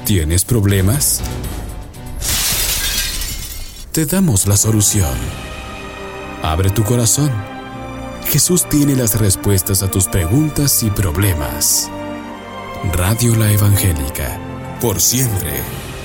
¿Tienes problemas? Te damos la solución. Abre tu corazón. Jesús tiene las respuestas a tus preguntas y problemas. Radio La Evangélica, por siempre.